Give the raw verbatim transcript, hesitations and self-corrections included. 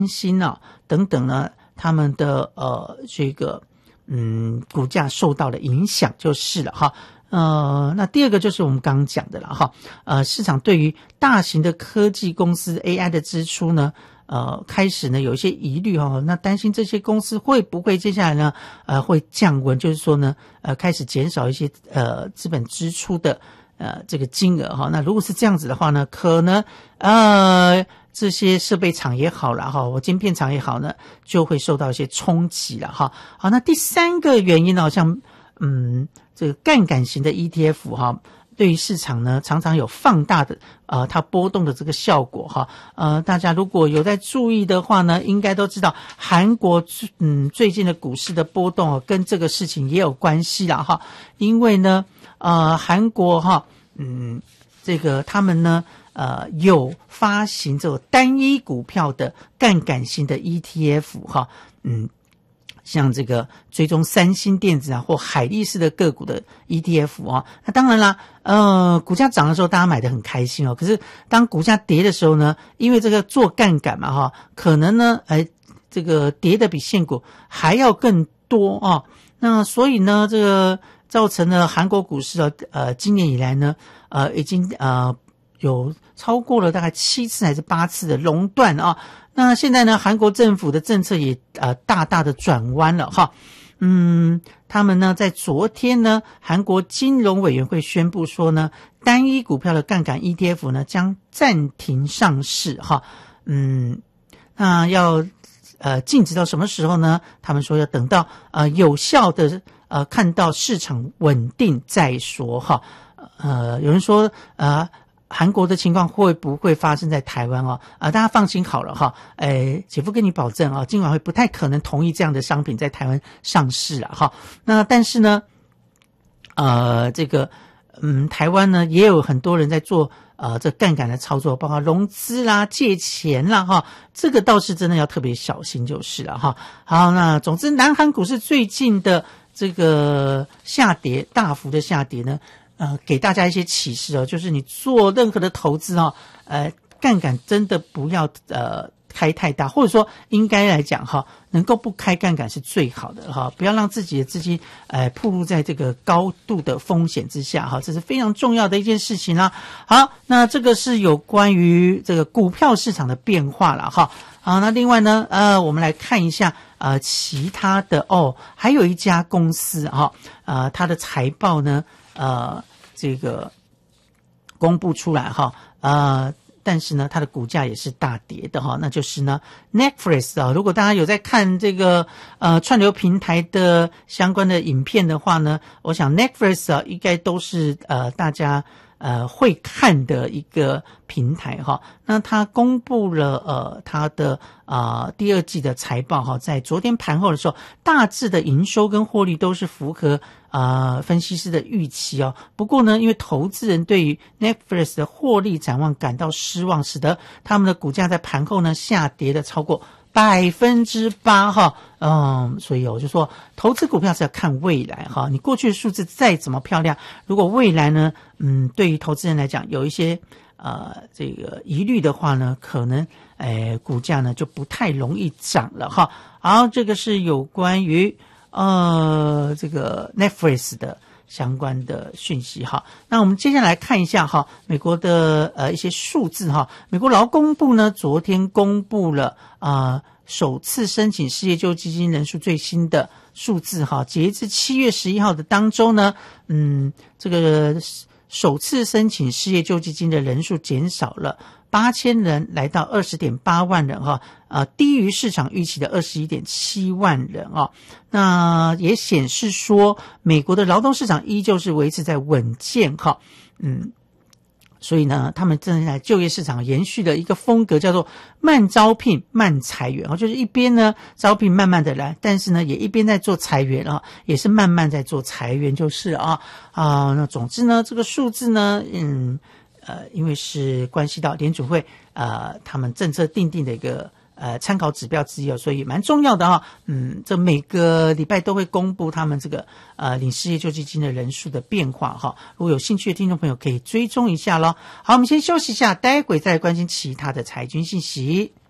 心啊等等呢，他们的呃这个嗯股价受到了影响就是了哈。呃，那第二个就是我们刚刚讲的了哈，呃，市场对于大型的科技公司 A I 的支出呢，呃，开始呢有一些疑虑哈，那担心这些公司会不会接下来呢，呃，会降温，就是说呢，呃，开始减少一些呃资本支出的呃这个金额哈。那如果是这样子的话呢，可能呃这些设备厂也好了哈，我晶片厂也好呢，就会受到一些冲击了哈。好，那第三个原因呢，像嗯。这个杠杆型的 E T F 哈，对于市场呢常常有放大的呃它波动的这个效果哈。呃，大家如果有在注意的话呢，应该都知道韩国嗯最近的股市的波动哦，跟这个事情也有关系啦哈。因为呢呃韩国哈嗯这个他们呢呃有发行这种单一股票的杠杆型的 E T F 哈，嗯。像这个追踪三星电子啊或海力士的个股的 E T F 啊，那当然啦，呃，股价涨的时候大家买得很开心哦。可是当股价跌的时候呢，因为这个做杠杆嘛哈，可能呢，哎，这个跌的比现股还要更多啊。那所以呢，这个造成了韩国股市啊，呃，今年以来呢，呃，已经呃有超过了大概七次还是八次的熔断啊。那现在呢，韩国政府的政策也呃大大的转弯了哈。嗯，他们呢在昨天呢，韩国金融委员会宣布说呢，单一股票的杠杆 E T F 呢将暂停上市哈。嗯，那要呃禁止到什么时候呢？他们说要等到呃有效的呃看到市场稳定再说哈。呃，有人说呃。韩国的情况会不会发生在台湾哦？啊、呃，大家放心好了哈。诶，姐夫跟你保证啊，金管会不太可能同意这样的商品在台湾上市啊哈。那但是呢，呃，这个嗯，台湾呢也有很多人在做呃这杠杆的操作，包括融资啦、借钱啦哈。这个倒是真的要特别小心就是了哈。好，那总之，南韩股市最近的这个下跌，大幅的下跌呢。呃，给大家一些启示哦，就是你做任何的投资哦，呃，杠杆真的不要呃开太大，或者说应该来讲哈，能够不开杠杆是最好的哈，不要让自己的资金呃暴露在这个高度的风险之下哈，这是非常重要的一件事情啦。好，那这个是有关于这个股票市场的变化了哈。好，那另外呢，呃，我们来看一下呃其他的哦，还有一家公司哈，呃，它的财报呢，呃。这个公布出来哈，呃，但是呢，它的股价也是大跌的哈，那就是呢 Netflix 啊，如果大家有在看这个呃串流平台的相关的影片的话呢，我想 Netflix 啊应该都是呃大家呃会看的一个平台哈。那它公布了呃它的啊、呃、第二季的财报哈，在昨天盘后的时候，大致的营收跟获利都是符合啊、呃，分析师的预期哦。不过呢，因为投资人对于 Netflix 的获利展望感到失望，使得他们的股价在盘后呢下跌的超过百分之八哈。嗯，所以我就说，投资股票是要看未来哈。你过去的数字再怎么漂亮，如果未来呢，嗯，对于投资人来讲有一些呃这个疑虑的话呢，可能诶股价呢就不太容易涨了哈。好，这个是有关于。呃，这个 Netflix 的相关的讯息哈。那我们接下来看一下哈，美国的呃一些数字哈。美国劳工部呢昨天公布了啊、呃、首次申请失业救济金人数最新的数字哈。截至七月十一号的当周呢，嗯，这个首次申请失业救济金的人数减少了八千人，来到二十点八万人哈，呃，低于市场预期的二十一点七万人啊。那也显示说，美国的劳动市场依旧是维持在稳健哈，嗯，所以呢，他们正在就业市场延续的一个风格，叫做慢招聘、慢裁员啊，就是一边呢招聘慢慢的来，但是呢也一边在做裁员啊，也是慢慢在做裁员就是啊啊，那总之呢，这个数字呢，嗯。呃，因为是关系到联准会呃他们政策定定的一个呃参考指标之一哦，所以蛮重要的哈、哦。嗯，这每个礼拜都会公布他们这个呃领失业救济金的人数的变化哈、哦。如果有兴趣的听众朋友可以追踪一下咯。好，我们先休息一下，待会再关心其他的财经信息。